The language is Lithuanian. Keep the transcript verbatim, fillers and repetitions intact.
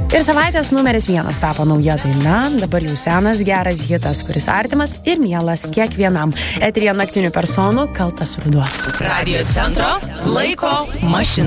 Ir savaitės numeris vienas tapo nauja daina, dabar jau senas geras hitas, kuris artimas ir mielas kiekvienam. Eteryje naktinių personų kaltas ruduo. Radio centro laiko mašina.